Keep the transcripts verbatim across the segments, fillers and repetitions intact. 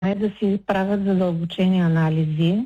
е да си правят задълбочени анализи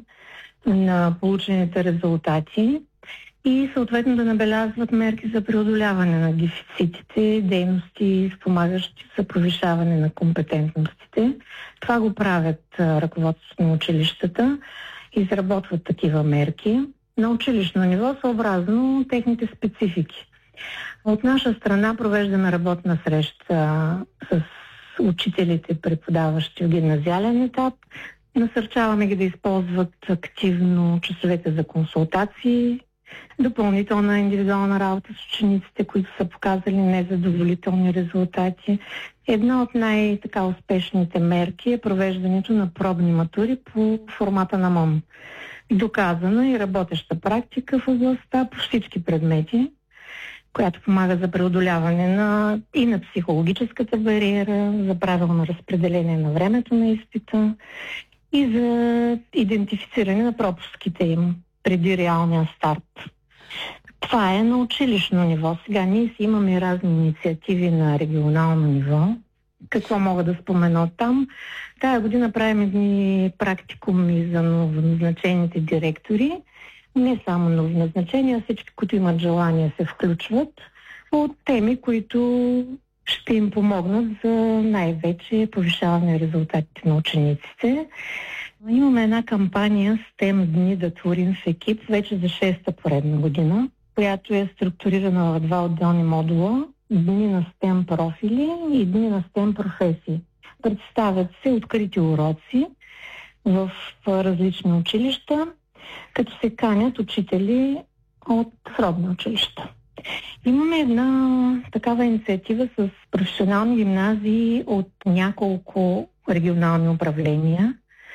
на получените резултати и съответно да набелязват мерки за преодоляване на дефицитите, дейности, спомагащи за повишаване на компетентностите. Това го правят ръководството на училищата, изработват такива мерки на училищно ниво, съобразно техните специфики. От наша страна провеждаме работна среща с учителите, преподаващи в гимназиален етап. Насърчаваме ги да използват активно часовете за консултации, допълнителна индивидуална работа с учениците, които са показали незадоволителни резултати. Една от най-така успешните мерки е провеждането на пробни матури по формата на МОН. Доказана и работеща практика в областта по всички предмети, която помага за преодоляване на, и на психологическата бариера, за правилно разпределение на времето на изпита и за идентифициране на пропуските им преди реалния старт. Това е на училищно ниво. Сега ние си имаме разни инициативи на регионално ниво. Какво мога да спомена от там? Тая година правим едни практикуми за новоназначените директори. Не само новоназначения, всички, които имат желание, се включват от теми, които ще им помогнат за най-вече повишаване резултатите на учениците. Имаме една кампания STEM дни да творим в екип вече за шеста поредна година, която е структурирана в два отделни модула. Дни на STEM профили и дни на STEM професии. Представят се открити уроци в различни училища, като се канят учители от сродни училища. Имаме една такава инициатива с професионални гимназии от няколко регионални управления.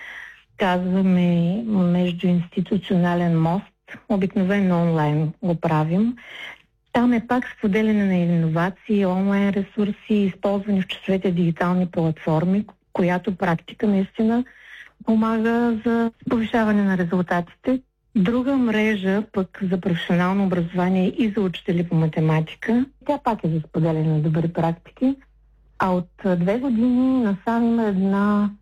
Казваме междуинституционален мост, обикновено онлайн го правим. Там е пак споделяне на иновации, онлайн ресурси, използвани в часовете дигитални платформи, която практика наистина помага за повишаване на резултатите. Друга мрежа пък за професионално образование и за учители по математика, тя пак е за споделяне на добри практики. А от две години насам има една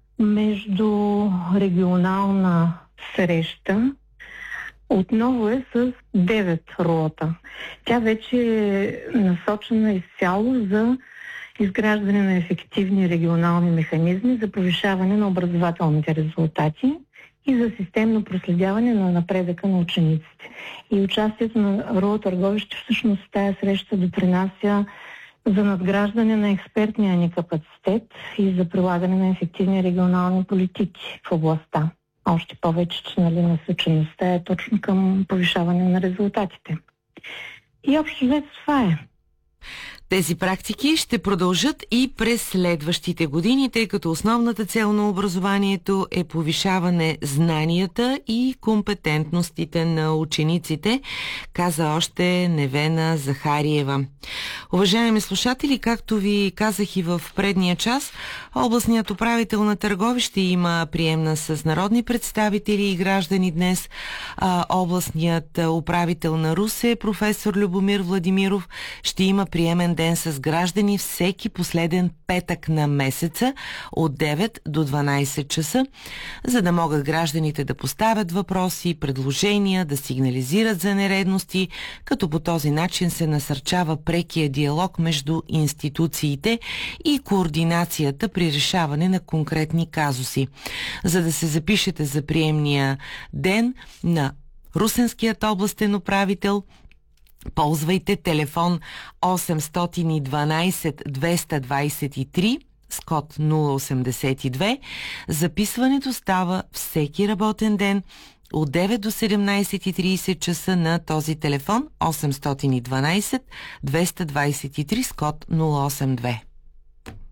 междурегионална среща. Отново е с девет ролата. Тя вече е насочена изцяло за изграждане на ефективни регионални механизми за повишаване на образователните резултати и за системно проследяване на напредъка на учениците. И участието на РУО Търговище всъщност в тази среща допринася за надграждане на експертния ни капацитет и за прилагане на ефективни регионални политики в областта. Още повече, че нали, насочеността е точно към повишаване на резултатите. И общо взето това е. Тези практики ще продължат и през следващите години, тъй като основната цел на образованието е повишаване знанията и компетентностите на учениците, каза още Невена Захариева. Уважаеми слушатели, както ви казах и в предния час, областният управител на Търговище има приемна с народни представители и граждани днес. А областният управител на Русе, професор Любомир Владимиров, ще има приемен ден с граждани всеки последен петък на месеца от девет до дванайсет часа, за да могат гражданите да поставят въпроси, предложения, да сигнализират за нередности, като по този начин се насърчава прекия диалог между институциите и координацията при решаване на конкретни казуси. За да се запишете за приемния ден на Русенският областен управител, ползвайте телефон осем едно две двеста двадесет и три с код нула осемдесет и две. Записването става всеки работен ден от девет до седемнайсет и трийсет часа на този телефон осем едно две двеста двадесет и три с код нула осем две.